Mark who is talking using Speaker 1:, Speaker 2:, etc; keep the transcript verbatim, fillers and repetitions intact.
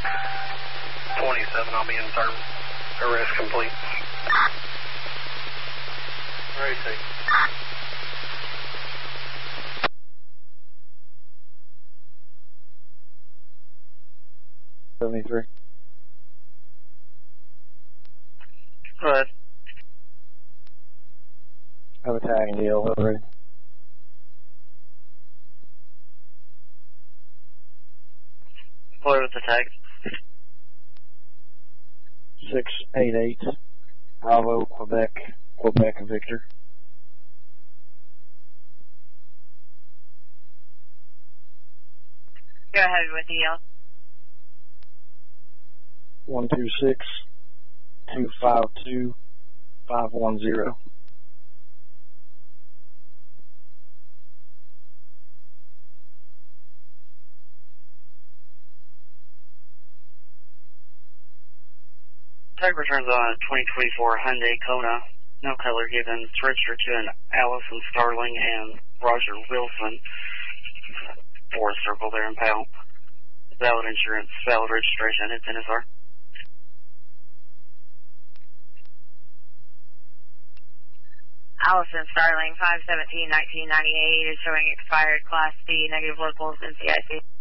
Speaker 1: twenty-seven, I'll be in service. Arrest complete. Ready to take.
Speaker 2: seventy-three.
Speaker 1: Go ahead.
Speaker 2: Have a tag in the yellow already.
Speaker 1: Play with the tag.
Speaker 2: six eight eight, Bravo, Quebec, Quebec, Victor.
Speaker 3: Go ahead with the yell.
Speaker 2: one two six, two five two, five one zero.
Speaker 1: Tag returns on a twenty twenty-four Hyundai Kona. No color given. It's registered to an Allison Starling and Roger Wilson. Forest Circle there in Powell. Valid insurance, valid registration. It's N S R.
Speaker 3: Allison Starling, five seventeen nineteen ninety-eight is showing expired Class C, negative locals, N C I C.